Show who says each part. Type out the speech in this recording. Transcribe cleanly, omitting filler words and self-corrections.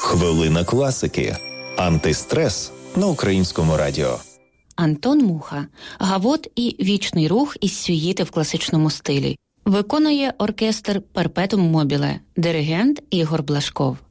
Speaker 1: Хвилина класики. Антистрес на Українському радіо.
Speaker 2: Антон Муха. Гавот і вічний рух із сюїти в класичному стилі. Виконує оркестр «Перпетум мобіле», диригент Ігор Блашков.